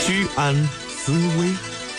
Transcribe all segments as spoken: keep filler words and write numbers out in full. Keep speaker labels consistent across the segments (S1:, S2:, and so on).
S1: 居安思危。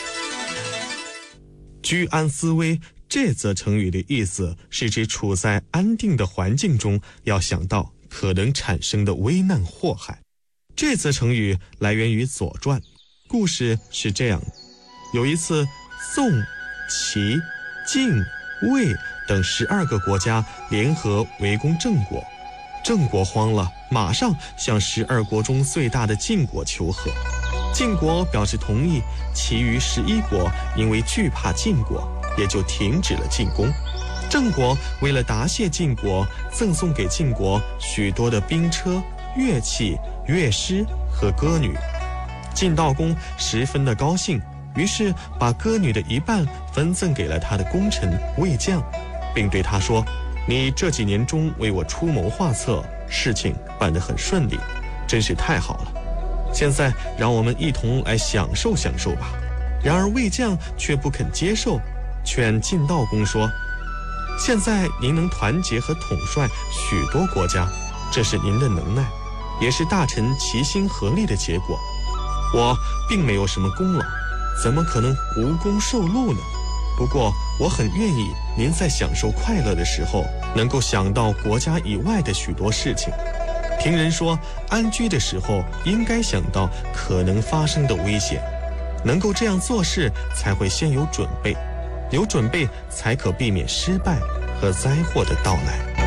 S1: 居安思危这则成语的意思是指处在安定的环境中，要想到可能产生的危难祸害。这则成语来源于《左传》，故事是这样：有一次，宋、齐、晋、魏等十二个国家联合围攻郑国，郑国慌了，马上向十二国中最大的晋国求和。晋国表示同意，其余十一国因为惧怕晋国，也就停止了进攻。郑国为了答谢晋国，赠送给晋国许多的兵车、乐器、乐师和歌女。晋悼公十分的高兴，于是把歌女的一半分赠给了他的功臣魏将，并对他说：你这几年中为我出谋划策，事情办得很顺利，真是太好了。现在让我们一同来享受享受吧。然而魏将却不肯接受，劝晋悼公说：现在您能团结和统帅许多国家，这是您的能耐，也是大臣齐心合力的结果。我并没有什么功劳，怎么可能无功受禄呢？不过我很愿意您在享受快乐的时候，能够想到国家以外的许多事情。听人说，安居的时候应该想到可能发生的危险，能够这样做事才会先有准备，有准备才可避免失败和灾祸的到来。